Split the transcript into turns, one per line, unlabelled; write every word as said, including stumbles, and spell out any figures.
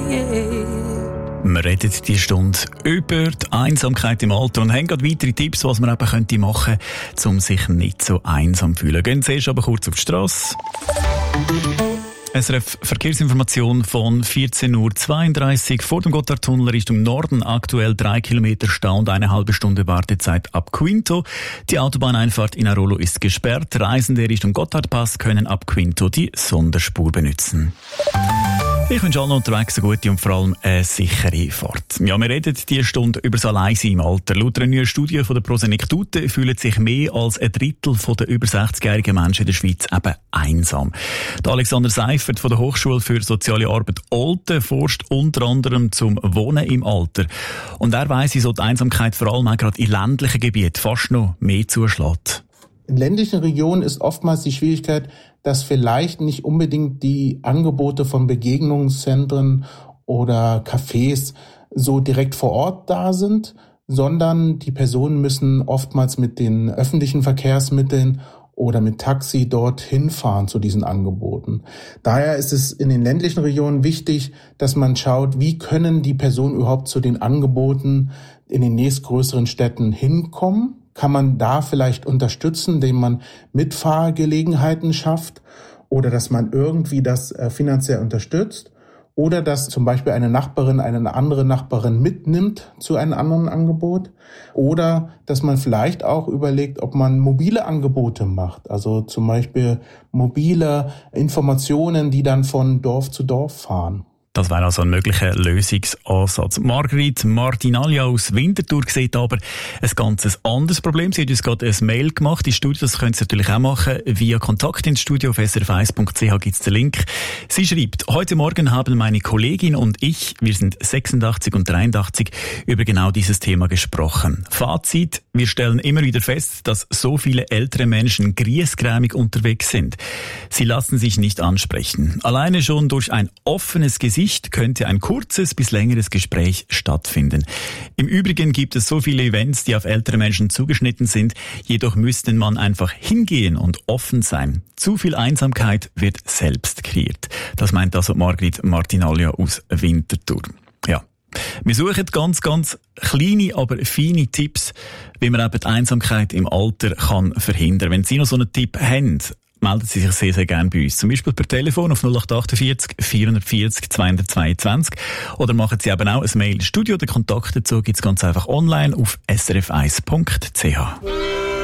Wir reden diese Stunde über die Einsamkeit im Alter und haben gerade weitere Tipps, was man eben könnte machen könnte, um sich nicht so einsam zu fühlen. Gehen zuerst aber kurz auf die Strasse. S R F Verkehrsinformation von vierzehn Uhr zweiunddreißig. Vor dem Gotthardtunnel Richtung Norden aktuell drei Kilometer Stau und eine halbe Stunde Wartezeit ab Quinto. Die Autobahneinfahrt in Arolo ist gesperrt. Reisende Richtung Gotthardpass können ab Quinto die Sonderspur benutzen. Ich wünsche allen unterwegs eine gute und vor allem eine sichere Fahrt. Ja, wir reden diese Stunde über das Alleinsein im Alter. Laut einer neuen Studie von der Prosenektute fühlen sich mehr als ein Drittel der über sechzigjährigen Menschen in der Schweiz eben einsam. Der Alexander Seifert von der Hochschule für Soziale Arbeit Olten forscht unter anderem zum Wohnen im Alter. Und er weiss, wieso die Einsamkeit vor allem auch gerade in ländlichen Gebieten fast noch mehr zuschlägt.
In ländlichen Regionen ist oftmals die Schwierigkeit, dass vielleicht nicht unbedingt die Angebote von Begegnungszentren oder Cafés so direkt vor Ort da sind, sondern die Personen müssen oftmals mit den öffentlichen Verkehrsmitteln oder mit Taxi dorthin fahren zu diesen Angeboten. Daher ist es in den ländlichen Regionen wichtig, dass man schaut, wie können die Personen überhaupt zu den Angeboten in den nächstgrößeren Städten hinkommen. Kann man da vielleicht unterstützen, indem man Mitfahrgelegenheiten schafft oder dass man irgendwie das finanziell unterstützt oder dass zum Beispiel eine Nachbarin eine andere Nachbarin mitnimmt zu einem anderen Angebot oder dass man vielleicht auch überlegt, ob man mobile Angebote macht, also zum Beispiel mobile Informationen, die dann von Dorf zu Dorf fahren.
Das wäre also ein möglicher Lösungsansatz. Margrit Martinaglia aus Winterthur sieht aber ein ganz anderes Problem. Sie hat uns gerade ein Mail gemacht. Die Studie, das können Sie natürlich auch machen. Via Kontakt ins Studio auf s r f eins punkt c h gibt es den Link. Sie schreibt, heute Morgen haben meine Kollegin und ich, wir sind sechsundachtzig und dreiundachtzig, über genau dieses Thema gesprochen. Fazit, wir stellen immer wieder fest, dass so viele ältere Menschen griesgrämig unterwegs sind. Sie lassen sich nicht ansprechen. Alleine schon durch ein offenes Gesicht könnte ein kurzes bis längeres Gespräch stattfinden. Im Übrigen gibt es so viele Events, die auf ältere Menschen zugeschnitten sind, jedoch müsste man einfach hingehen und offen sein. Zu viel Einsamkeit wird selbst kreiert. Das meint also Margrit Martinaglia aus Winterthur. Ja. Wir suchen ganz, ganz kleine, aber feine Tipps, wie man eben die Einsamkeit im Alter kann verhindern. Wenn Sie noch so einen Tipp haben, melden Sie sich sehr, sehr gerne bei uns. Zum Beispiel per Telefon auf null acht achtundvierzig vierhundertvierzig zweihundertzweiundzwanzig oder machen Sie eben auch ein Mail ins Studio. Den Kontakt dazu gibt es ganz einfach online auf s r f eins punkt c h.